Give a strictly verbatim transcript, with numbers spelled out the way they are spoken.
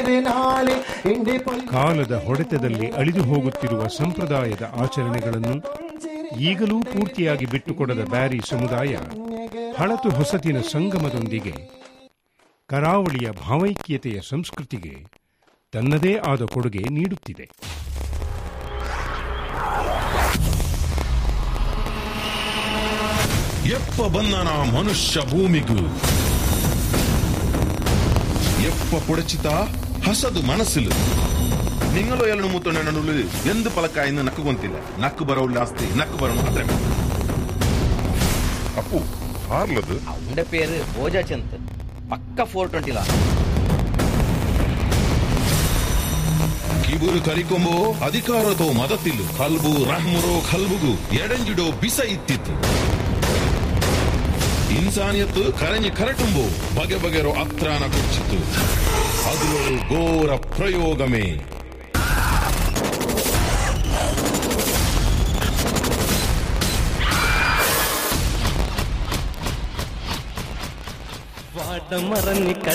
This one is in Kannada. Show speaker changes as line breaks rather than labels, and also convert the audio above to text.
ಕಾಲದ ಹೊಡೆತದಲ್ಲಿ ಅಳಿದು ಹೋಗುತ್ತಿರುವ ಸಂಪ್ರದಾಯದ ಆಚರಣೆಗಳನ್ನು ಈಗಲೂ ಪೂರ್ತಿಯಾಗಿ ಬಿಟ್ಟುಕೊಡದ ಬ್ಯಾರಿ ಸಮುದಾಯ ಹಳತು ಹೊಸತಿನ ಸಂಗಮದೊಂದಿಗೆ ಕರಾವಳಿಯ ಭಾವೈಕ್ಯತೆಯ ಸಂಸ್ಕೃತಿಗೆ ತನ್ನದೇ ಆದ ಕೊಡುಗೆ ನೀಡುತ್ತಿದೆ.
ಎಪ್ಪ ಬಂದನ ಮನುಷ್ಯ ಭೂಮಿಗೂ എപ്പ പൊടിച്ചിത്ത ഹസതു മനസ്സില് നിങ്ങളോ എല്ലാം മുത്തുണ്ടെന്നുള്ളിൽ എന്ത് പലക്കായെന്ന് നക്ക് കൊന്തില്ല. നക്ക് ബറവുള്ള ആസ്തി നക്ക് ബറണം അത്രേ.
അപ്പു ആർലത്?
അവന്റെ പേര് ഭോജചന്ദ്. പക്ക ഫോർ ട്വന്റിലാ.
ಕಿಬುರು ಕರಿಕೊಂಬೋ ಅಧಿಕಾರತೋ ಮದತಿಲು ಕಲ್ಬು ರಹ್ಮುರೋ ಕಲ್ಬುಗು ಎಡಂಜಿಡೋ ಬಿಸ ಇತ್ತಿತ್ತು. ಇನ್ಸಾನಿಯತ್ತು ಕರೆഞ്ഞ് ಕರಟುಂಬೋ ಬಗೆ ಬಗೆರೋ ಅತ್ರಾನ ಕೊಚ್ಚಿತ್ತು. ಅದರೊಳು ಘೋರ ಪ್ರಯೋಗಮೇ.
വാടമറഞ്ഞ്